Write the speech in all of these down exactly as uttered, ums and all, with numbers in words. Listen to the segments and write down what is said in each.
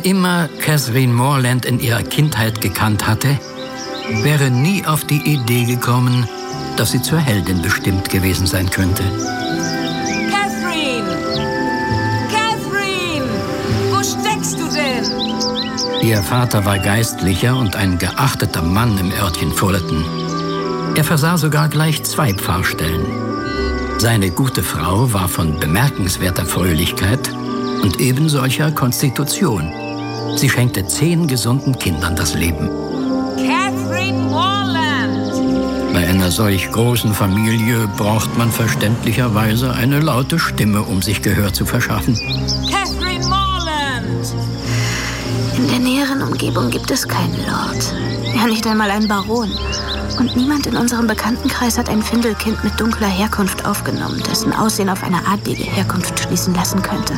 immer Catherine Morland in ihrer Kindheit gekannt hatte, wäre nie auf die Idee gekommen, dass sie zur Heldin bestimmt gewesen sein könnte. Catherine! Catherine! Wo steckst du denn? Ihr Vater war Geistlicher und ein geachteter Mann im Örtchen Fullerton. Er versah sogar gleich zwei Pfarrstellen. Seine gute Frau war von bemerkenswerter Fröhlichkeit und ebensolcher Konstitution. Sie schenkte zehn gesunden Kindern das Leben. Catherine Morland! Bei einer solch großen Familie braucht man verständlicherweise eine laute Stimme, um sich Gehör zu verschaffen. Catherine Morland! In der näheren Umgebung gibt es keinen Lord. Ja, nicht einmal einen Baron. Und niemand in unserem Bekanntenkreis hat ein Findelkind mit dunkler Herkunft aufgenommen, dessen Aussehen auf eine adlige Herkunft schließen lassen könnte.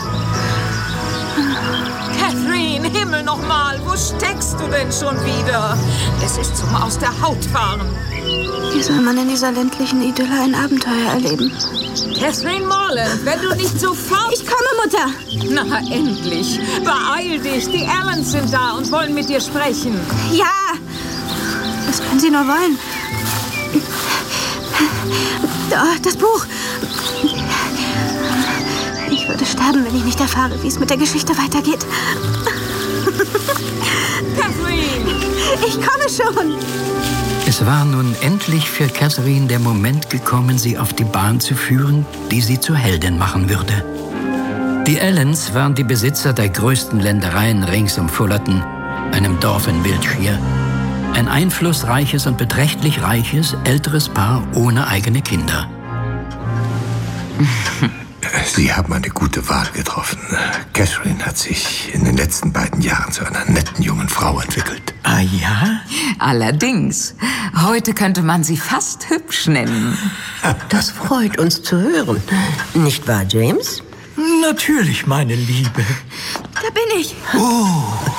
Catherine, Himmel nochmal, wo steckst du denn schon wieder? Es ist zum Aus der Haut fahren. Wie soll man in dieser ländlichen Idylle ein Abenteuer erleben? Catherine Morland, wenn du nicht sofort... Ich komme, Mutter! Na, endlich. Beeil dich, die Allens sind da und wollen mit dir sprechen. Ja! Was können Sie nur wollen? Oh, das Buch! Ich würde sterben, wenn ich nicht erfahre, wie es mit der Geschichte weitergeht. Catherine! Ich komme schon! Es war nun endlich für Catherine der Moment gekommen, sie auf die Bahn zu führen, die sie zur Heldin machen würde. Die Allens waren die Besitzer der größten Ländereien rings um Fullerton, einem Dorf in Wiltshire. Ein einflussreiches und beträchtlich reiches, älteres Paar ohne eigene Kinder. Sie haben eine gute Wahl getroffen. Catherine hat sich in den letzten beiden Jahren zu einer netten jungen Frau entwickelt. Ah ja? Allerdings. Heute könnte man sie fast hübsch nennen. Das freut uns zu hören. Nicht wahr, James? Natürlich, meine Liebe. Da bin ich. Oh.